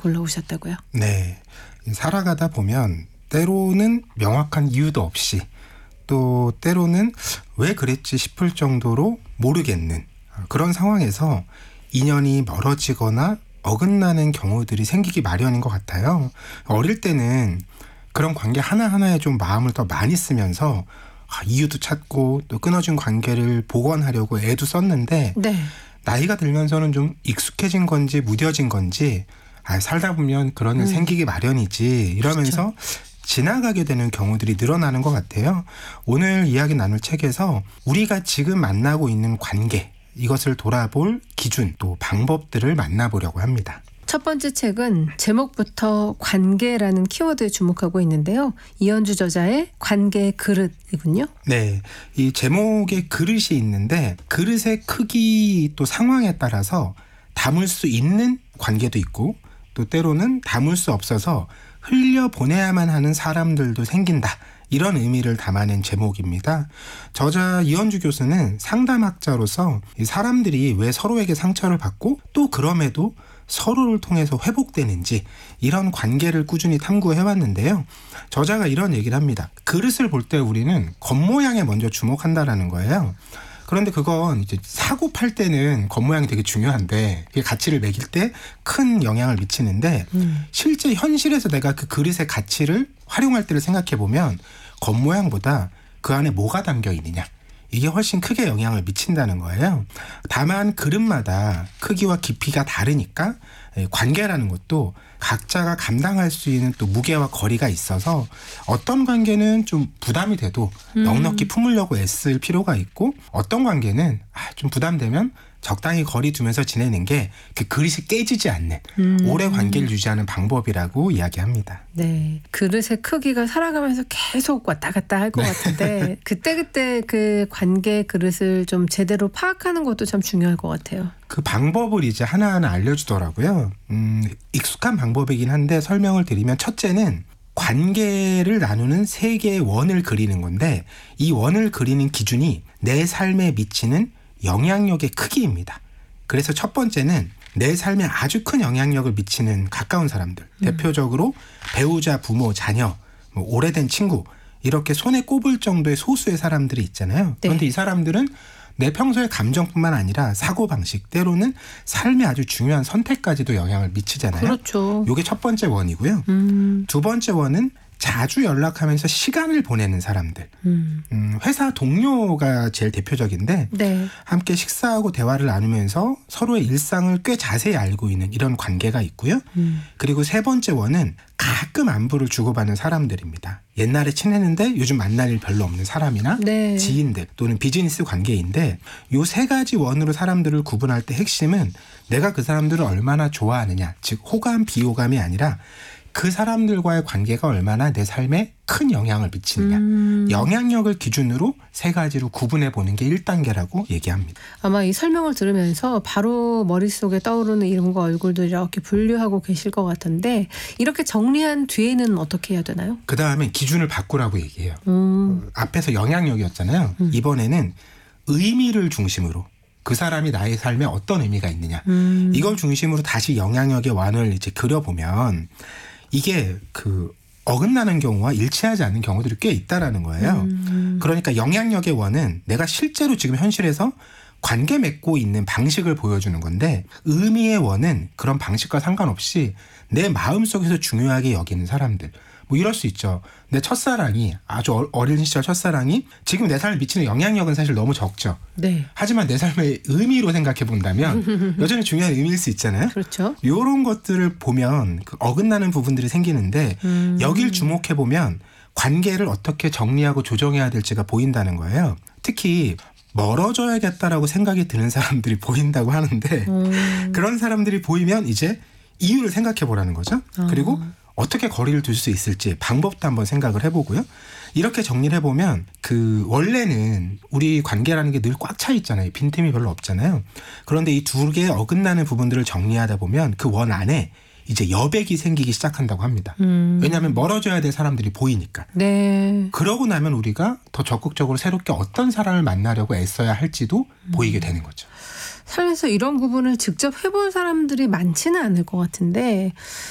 골라오셨다고요? 네. 살아가다 보면 때로는 명확한 이유도 없이 또 때로는 왜 그랬지 싶을 정도로 모르겠는 그런 상황에서 인연이 멀어지거나 어긋나는 경우들이 생기기 마련인 것 같아요. 어릴 때는 그런 관계 하나하나에 좀 마음을 더 많이 쓰면서 이유도 찾고 또 끊어진 관계를 복원하려고 애도 썼는데 네. 나이가 들면서는 좀 익숙해진 건지 무뎌진 건지 살다 보면 그런 일 생기기 마련이지 이러면서 그렇죠. 지나가게 되는 경우들이 늘어나는 것 같아요. 오늘 이야기 나눌 책에서 우리가 지금 만나고 있는 관계 이것을 돌아볼 기준 또 방법들을 만나보려고 합니다. 첫 번째 책은 제목부터 관계라는 키워드에 주목하고 있는데요. 이현주 저자의 관계의 그릇이군요. 네. 이 제목에 그릇이 있는데 그릇의 크기 또 상황에 따라서 담을 수 있는 관계도 있고 또 때로는 담을 수 없어서 흘려보내야만 하는 사람들도 생긴다. 이런 의미를 담아낸 제목입니다. 저자 이현주 교수는 상담학자로서 이 사람들이 왜 서로에게 상처를 받고 또 그럼에도 서로를 통해서 회복되는지 이런 관계를 꾸준히 탐구해왔는데요. 저자가 이런 얘기를 합니다. 그릇을 볼 때 우리는 겉모양에 먼저 주목한다라는 거예요. 그런데 그건 이제 사고 팔 때는 겉모양이 되게 중요한데 그게 가치를 매길 때 큰 영향을 미치는데 실제 현실에서 내가 그 그릇의 가치를 활용할 때를 생각해 보면 겉모양보다 그 안에 뭐가 담겨 있느냐 이게 훨씬 크게 영향을 미친다는 거예요. 다만 그릇마다 크기와 깊이가 다르니까 관계라는 것도 각자가 감당할 수 있는 또 무게와 거리가 있어서 어떤 관계는 좀 부담이 돼도 넉넉히 품으려고 애쓸 필요가 있고 어떤 관계는 좀 부담되면 적당히 거리 두면서 지내는 게 그 그릇이 깨지지 않는 오래 관계를 유지하는 방법이라고 이야기합니다. 네, 그릇의 크기가 살아가면서 계속 왔다 갔다 할 것 같은데 그때그때 그 관계 그릇을 좀 제대로 파악하는 것도 참 중요할 것 같아요. 그 방법을 이제 하나하나 알려주더라고요. 익숙한 방법이긴 한데 설명을 드리면 첫째는 관계를 나누는 세 개의 원을 그리는 건데 이 원을 그리는 기준이 내 삶에 미치는 영향력의 크기입니다. 그래서 첫 번째는 내 삶에 아주 큰 영향력을 미치는 가까운 사람들, 대표적으로 배우자, 부모, 자녀, 오래된 친구 이렇게 손에 꼽을 정도의 소수의 사람들이 있잖아요. 그런데 네. 이 사람들은 내 평소의 감정뿐만 아니라 사고방식, 때로는 삶의 아주 중요한 선택까지도 영향을 미치잖아요. 그렇죠. 이게 첫 번째 원이고요. 두 번째 원은 자주 연락하면서 시간을 보내는 사람들. 회사 동료가 제일 대표적인데 네. 함께 식사하고 대화를 나누면서 서로의 일상을 꽤 자세히 알고 있는 이런 관계가 있고요. 그리고 세 번째 원은 가끔 안부를 주고받는 사람들입니다. 옛날에 친했는데 요즘 만날 일 별로 없는 사람이나 네. 지인들 또는 비즈니스 관계인데 요 세 가지 원으로 사람들을 구분할 때 핵심은 내가 그 사람들을 얼마나 좋아하느냐, 즉 호감, 비호감이 아니라 그 사람들과의 관계가 얼마나 내 삶에 큰 영향을 미치느냐. 영향력을 기준으로 세 가지로 구분해 보는 게 1단계라고 얘기합니다. 아마 이 설명을 들으면서 바로 머릿속에 떠오르는 이름과 얼굴도 이렇게 분류하고 계실 것 같은데 이렇게 정리한 뒤에는 어떻게 해야 되나요? 그 다음에 기준을 바꾸라고 얘기해요. 앞에서 영향력이었잖아요. 이번에는 의미를 중심으로 그 사람이 나의 삶에 어떤 의미가 있느냐. 이걸 중심으로 다시 영향력의 완을 이제 그려보면 이게 그 어긋나는 경우와 일치하지 않는 경우들이 꽤 있다라는 거예요. 그러니까 영향력의 원은 내가 실제로 지금 현실에서 관계 맺고 있는 방식을 보여주는 건데 의미의 원은 그런 방식과 상관없이 내 마음속에서 중요하게 여기는 사람들. 뭐 이럴 수 있죠. 내 첫사랑이 아주 어린 시절 첫사랑이 지금 내 삶에 미치는 영향력은 사실 너무 적죠. 네. 하지만 내 삶의 의미로 생각해 본다면 여전히 중요한 의미일 수 있잖아요. 그렇죠. 이런 것들을 보면 그 어긋나는 부분들이 생기는데 여길 주목해 보면 관계를 어떻게 정리하고 조정해야 될지가 보인다는 거예요. 특히 멀어져야겠다라고 생각이 드는 사람들이 보인다고 하는데 그런 사람들이 보이면 이제 이유를 생각해 보라는 거죠. 그리고 어떻게 거리를 둘 수 있을지 방법도 한번 생각을 해보고요. 이렇게 정리를 해보면 그 원래는 우리 관계라는 게 늘 꽉 차 있잖아요. 빈틈이 별로 없잖아요. 그런데 이 두 개의 어긋나는 부분들을 정리하다 보면 그 원 안에 이제 여백이 생기기 시작한다고 합니다. 왜냐하면 멀어져야 될 사람들이 보이니까. 네. 그러고 나면 우리가 더 적극적으로 새롭게 어떤 사람을 만나려고 애써야 할지도 보이게 되는 거죠. 살면서 이런 구분을 직접 해본 사람들이 많지는 않을 것 같은데